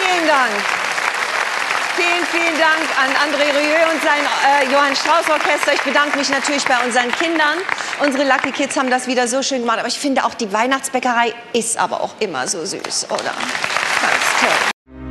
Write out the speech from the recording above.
vielen Dank. Vielen, vielen Dank an André Rieu und sein Johann Strauss Orchester. Ich bedanke mich natürlich bei unseren Kindern. Unsere Lucky Kids haben das wieder so schön gemacht. Aber ich finde auch, die Weihnachtsbäckerei ist aber auch immer so süß, oder? Ganz toll.